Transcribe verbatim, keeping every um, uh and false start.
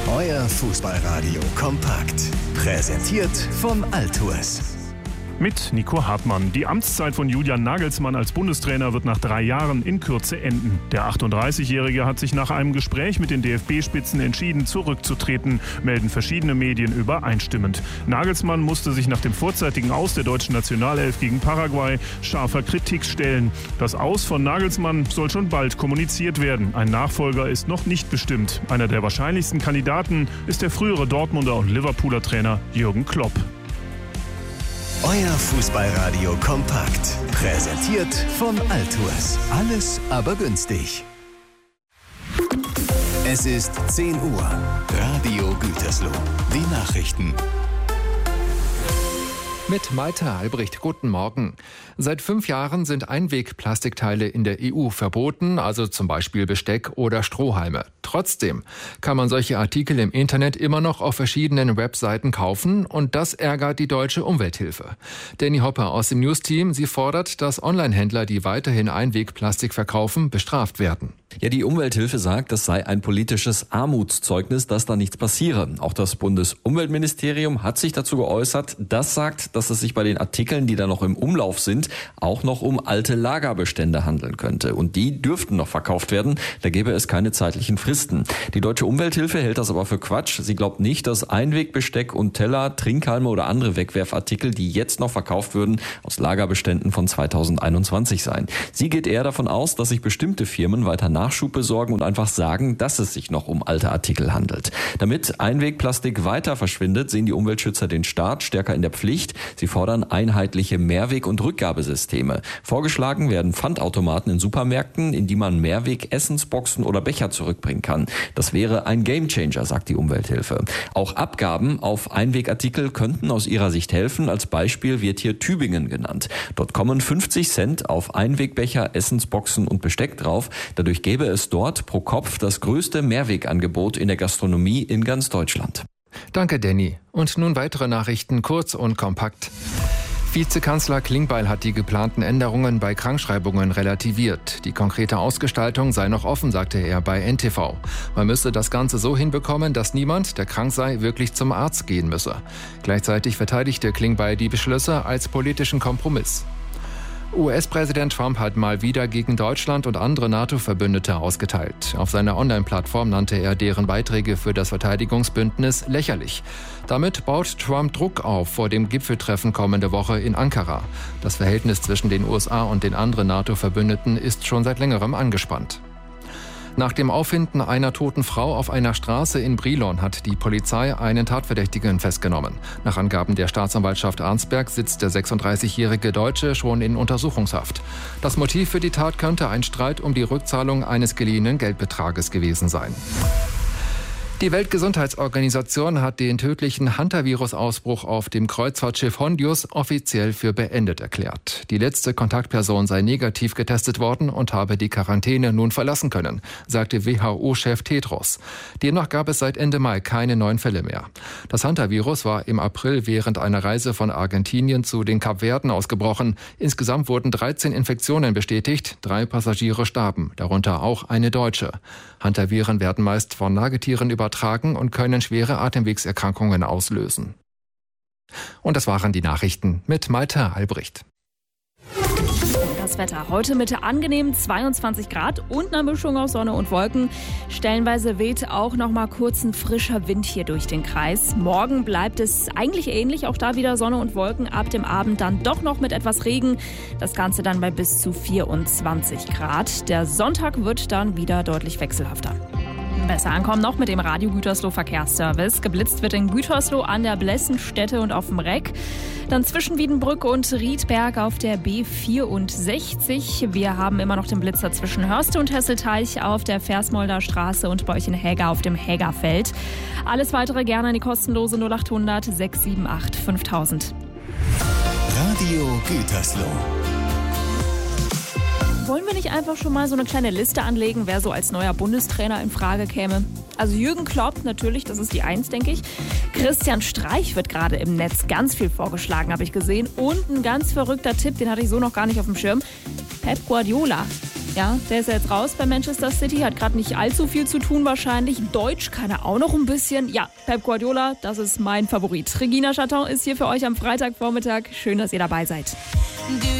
Euer Fußballradio kompakt. Präsentiert von Altours. Mit Nico Hartmann. Die Amtszeit von Julian Nagelsmann als Bundestrainer wird nach drei Jahren in Kürze enden. Der achtunddreißigjährige hat sich nach einem Gespräch mit den D F B-Spitzen entschieden, zurückzutreten, melden verschiedene Medien übereinstimmend. Nagelsmann musste sich nach dem vorzeitigen Aus der deutschen Nationalelf gegen Paraguay scharfer Kritik stellen. Das Aus von Nagelsmann soll schon bald kommuniziert werden. Ein Nachfolger ist noch nicht bestimmt. Einer der wahrscheinlichsten Kandidaten ist der frühere Dortmunder und Liverpooler Trainer Jürgen Klopp. Euer Fußballradio kompakt. Präsentiert von Altours. Alles aber günstig. Es ist zehn Uhr. Radio Gütersloh. Die Nachrichten. Mit Malte Albrecht, guten Morgen. Seit fünf Jahren sind Einwegplastikteile in der E U verboten, also zum Beispiel Besteck oder Strohhalme. Trotzdem kann man solche Artikel im Internet immer noch auf verschiedenen Webseiten kaufen und das ärgert die Deutsche Umwelthilfe. Danny Hopper aus dem News-Team, sie fordert, dass Onlinehändler, die weiterhin Einwegplastik verkaufen, bestraft werden. Ja, die Umwelthilfe sagt, das sei ein politisches Armutszeugnis, dass da nichts passiere. Auch das Bundesumweltministerium hat sich dazu geäußert. Das sagt, dass es sich bei den Artikeln, die da noch im Umlauf sind, auch noch um alte Lagerbestände handeln könnte. Und die dürften noch verkauft werden. Da gäbe es keine zeitlichen Fristen. Die Deutsche Umwelthilfe hält das aber für Quatsch. Sie glaubt nicht, dass Einwegbesteck und Teller, Trinkhalme oder andere Wegwerfartikel, die jetzt noch verkauft würden, aus Lagerbeständen von zweitausendeinundzwanzig seien. Sie geht eher davon aus, dass sich bestimmte Firmen weiter Nachschub besorgen und einfach sagen, dass es sich noch um alte Artikel handelt. Damit Einwegplastik weiter verschwindet, sehen die Umweltschützer den Staat stärker in der Pflicht. Sie fordern einheitliche Mehrweg- und Rückgabesysteme. Vorgeschlagen werden Pfandautomaten in Supermärkten, in die man Mehrweg, Essensboxen oder Becher zurückbringen kann. Das wäre ein Gamechanger, sagt die Umwelthilfe. Auch Abgaben auf Einwegartikel könnten aus ihrer Sicht helfen. Als Beispiel wird hier Tübingen genannt. Dort kommen fünfzig Cent auf Einwegbecher, Essensboxen und Besteck drauf. Dadurch gäbe es dort pro Kopf das größte Mehrwegangebot in der Gastronomie in ganz Deutschland. Danke, Danny. Und nun weitere Nachrichten, kurz und kompakt. Vizekanzler Klingbeil hat die geplanten Änderungen bei Krankschreibungen relativiert. Die konkrete Ausgestaltung sei noch offen, sagte er bei N T V. Man müsse das Ganze so hinbekommen, dass niemand, der krank sei, wirklich zum Arzt gehen müsse. Gleichzeitig verteidigte Klingbeil die Beschlüsse als politischen Kompromiss. U S-Präsident Trump hat mal wieder gegen Deutschland und andere NATO-Verbündete ausgeteilt. Auf seiner Online-Plattform nannte er deren Beiträge für das Verteidigungsbündnis lächerlich. Damit baut Trump Druck auf vor dem Gipfeltreffen kommende Woche in Ankara. Das Verhältnis zwischen den U S A und den anderen NATO-Verbündeten ist schon seit längerem angespannt. Nach dem Auffinden einer toten Frau auf einer Straße in Brilon hat die Polizei einen Tatverdächtigen festgenommen. Nach Angaben der Staatsanwaltschaft Arnsberg sitzt der sechsunddreißigjährige Deutsche schon in Untersuchungshaft. Das Motiv für die Tat könnte ein Streit um die Rückzahlung eines geliehenen Geldbetrages gewesen sein. Die Weltgesundheitsorganisation hat den tödlichen Hantavirus-Ausbruch auf dem Kreuzfahrtschiff Hondius offiziell für beendet erklärt. Die letzte Kontaktperson sei negativ getestet worden und habe die Quarantäne nun verlassen können, sagte W H O-Chef Tedros. Demnach gab es seit Ende Mai keine neuen Fälle mehr. Das Hantavirus war im April während einer Reise von Argentinien zu den Kapverden ausgebrochen. Insgesamt wurden dreizehn Infektionen bestätigt, drei Passagiere starben, darunter auch eine Deutsche. Hantaviren werden meist von Nagetieren übertragen und können schwere Atemwegserkrankungen auslösen. Und das waren die Nachrichten mit Malte Albrecht. Das Wetter heute mit angenehmen zweiundzwanzig Grad und einer Mischung aus Sonne und Wolken. Stellenweise weht auch noch mal kurz ein frischer Wind hier durch den Kreis. Morgen bleibt es eigentlich ähnlich, auch da wieder Sonne und Wolken. Ab dem Abend dann doch noch mit etwas Regen. Das Ganze dann bei bis zu vierundzwanzig Grad. Der Sonntag wird dann wieder deutlich wechselhafter. Besser ankommen noch mit dem Radio Gütersloh Verkehrsservice. Geblitzt wird in Gütersloh an der Blessenstätte und auf dem Reck. Dann zwischen Wiedenbrück und Riedberg auf der B vierundsechzig. Wir haben immer noch den Blitzer zwischen Hörste und Hesselteich auf der Versmolder Straße und bei euch in Häger auf dem Hägerfeld. Alles weitere gerne an die kostenlose null acht hundert sechs sieben acht fünftausend. Radio Gütersloh. Wollen wir nicht einfach schon mal so eine kleine Liste anlegen, wer so als neuer Bundestrainer in Frage käme? Also Jürgen Klopp, natürlich, das ist die Eins, denke ich. Christian Streich wird gerade im Netz ganz viel vorgeschlagen, habe ich gesehen. Und ein ganz verrückter Tipp, den hatte ich so noch gar nicht auf dem Schirm. Pep Guardiola. Ja, der ist ja jetzt raus bei Manchester City, hat gerade nicht allzu viel zu tun wahrscheinlich. Deutsch kann er auch noch ein bisschen. Ja, Pep Guardiola, das ist mein Favorit. Regina Chaton ist hier für euch am Freitagvormittag. Schön, dass ihr dabei seid.